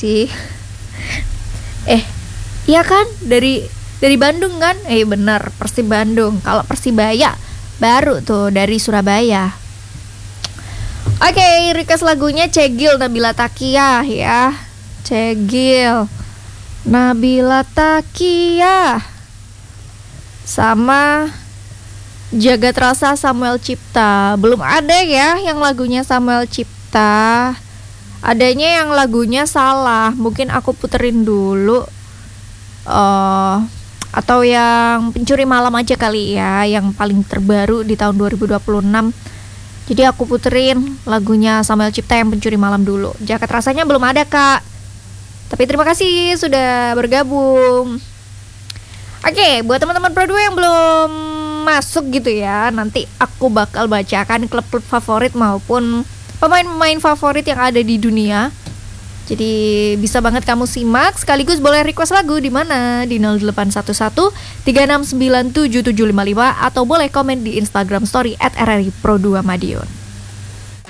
sih. Iya kan? Dari Bandung kan? Bener, Persib Bandung. Kalau Persibaya baru tuh dari Surabaya. Oke, request lagunya Cegil Nabila Takiyah ya. Cegil Nabila Takiyah sama Jagat Rasa Samuel Cipta. Belum ada ya yang lagunya Samuel Cipta. Adanya yang lagunya Salah. Mungkin aku puterin dulu. Atau yang Pencuri Malam aja kali ya, yang paling terbaru di tahun 2026. Jadi aku puterin lagunya Samuel Cipta yang Pencuri Malam dulu. Jaket Rasanya belum ada, Kak. Tapi terima kasih sudah bergabung. Oke, buat teman-teman Pro 2 yang belum masuk gitu ya, nanti aku bakal bacakan klub-klub favorit maupun pemain-pemain favorit yang ada di dunia. Jadi bisa banget kamu simak, sekaligus boleh request lagu di mana di 0811 3697755 atau boleh komen di Instagram story @RRI Pro 2 Madiun.